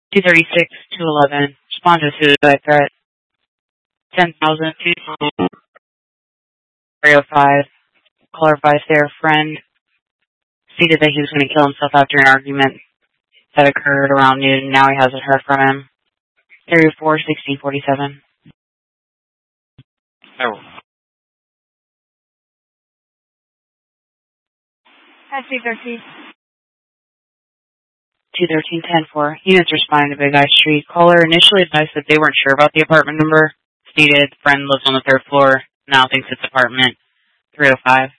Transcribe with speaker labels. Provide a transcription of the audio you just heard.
Speaker 1: 236 211. Respond to suicide threat. 10,000 305. Caller advised their friend stated that he was going to kill himself after an argument that occurred around noon. Now he hasn't heard from him. 34 1647.
Speaker 2: Oh.
Speaker 3: SC13.
Speaker 1: 213 10-4. Units responding to Big Eye Street. Caller initially advised that they weren't sure about the apartment number. Stated friend lives on the 3rd floor. Now thinks it's apartment 305.